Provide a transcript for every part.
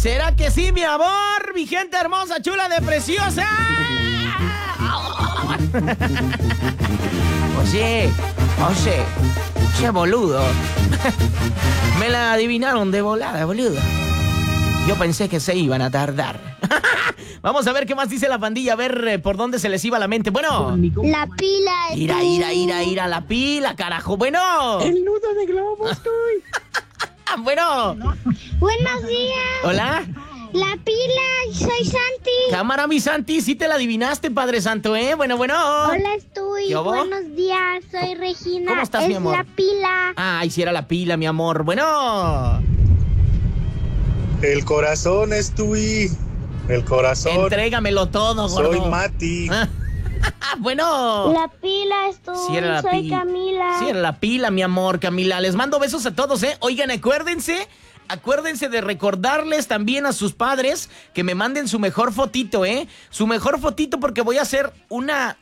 ¿Será que sí, mi amor? Mi gente hermosa, chula de preciosa. Oye, boludo. Me la adivinaron de volada, boludo. Yo pensé que se iban a tardar. Vamos a ver qué más dice la pandilla, a ver por dónde se les iba la mente. Bueno. La pila. Ira, la pila, carajo. Bueno. El nudo de globo estoy. Bueno. Buenos días. Hola. La pila, soy Santi. Cámara, mi Santi, sí te la adivinaste, Padre Santo, ¿eh? Bueno. Hola, estoy. ¿Qué hubo? Buenos días, soy Regina. ¿Cómo estás, mi amor? Es la pila. Ay, sí era la pila, mi amor. Bueno. El corazón es tuyo. El corazón. Entrégamelo todo, gordo. Soy Mati. Bueno. La pila es tú. Sí era la soy pila. Camila. Sí era la pila, mi amor, Camila. Les mando besos a todos, ¿eh? Oigan, acuérdense de recordarles también a sus padres que me manden su mejor fotito, ¿eh? Su mejor fotito porque voy a hacer una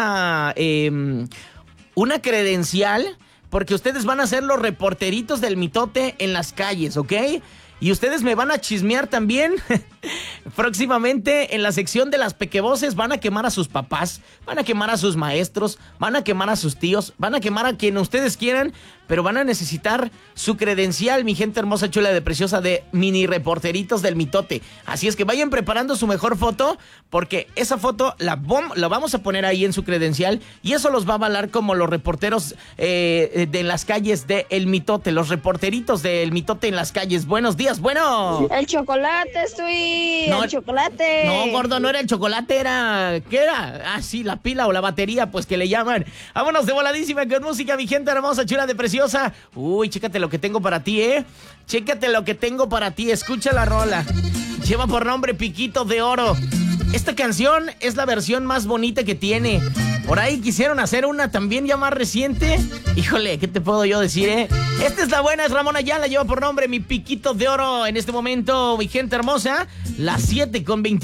credencial porque ustedes van a ser los reporteritos del mitote en las calles, ¿ok? Y ustedes me van a chismear también. Próximamente en la sección de las pequevoces van a quemar a sus papás, van a quemar a sus maestros, van a quemar a sus tíos, van a quemar a quien ustedes quieran, pero van a necesitar su credencial, mi gente hermosa, chula de preciosa, de mini reporteritos del mitote. Así es que vayan preparando su mejor foto, porque esa foto la vamos a poner ahí en su credencial y eso los va a avalar como los reporteros de las calles de El Mitote, los reporteritos del mitote en las calles. Buenos días, bueno. El chocolate, estoy. No, el chocolate. No, gordo, no era el chocolate, era... ¿Qué era? Ah, sí, la pila o la batería, pues que le llaman. Vámonos de voladísima con música, mi gente hermosa, chula de preciosa. Uy, chécate lo que tengo para ti, ¿eh? Chécate lo que tengo para ti, escucha la rola. Lleva por nombre Piquito de Oro. Esta canción es la versión más bonita que tiene. Por ahí quisieron hacer una también ya más reciente. Híjole, ¿qué te puedo yo decir, eh? Esta es la buena, es Ramón Ayala, lleva por nombre Mi Piquito de Oro. En este momento, mi gente hermosa, las 7:20.